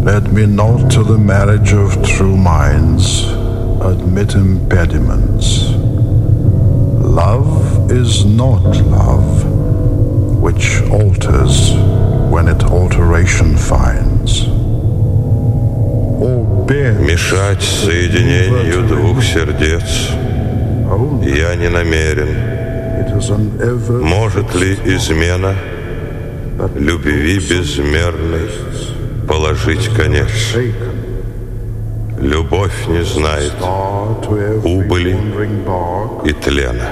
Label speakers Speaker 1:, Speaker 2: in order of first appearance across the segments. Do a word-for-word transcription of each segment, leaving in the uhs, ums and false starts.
Speaker 1: Let me not to the marriage of true minds admit impediments. Love is not love, which alters when it alteration finds.
Speaker 2: Мешать соединению двух сердец я не намерен. Может ли измена любви безмерной положить конец? Любовь не знает убыли и тлена.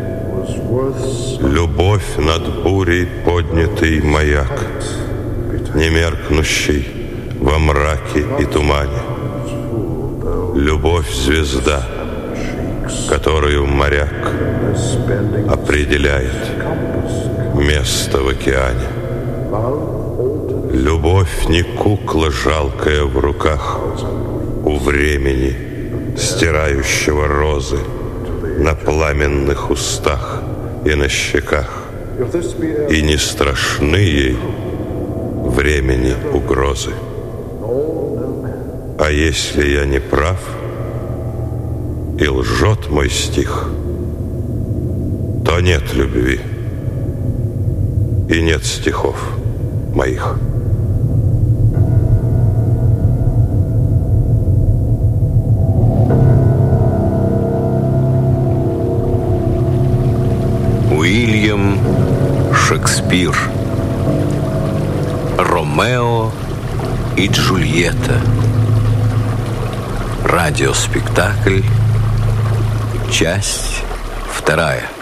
Speaker 2: Любовь над бурей поднятый маяк, немеркнущий во мраке и тумане. Любовь — звезда, которую моряк определяет место в океане. Любовь не кукла жалкая в руках у времени, стирающего розы на пламенных устах и на щеках, и не страшны ей времени угрозы. А если я не прав, и лжет мой стих, то нет любви и нет стихов моих.
Speaker 3: Уильям Шекспир. Ромео и Джульетта. Радиоспектакль. Часть вторая.